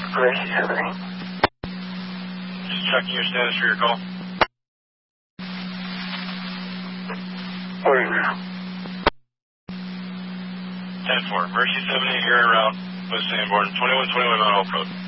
Mercy 78. Just checking your status for your call. What are you now? 10-4. Mercy 78, you're en route. West Sanborn, 2121 Mount Hope Road.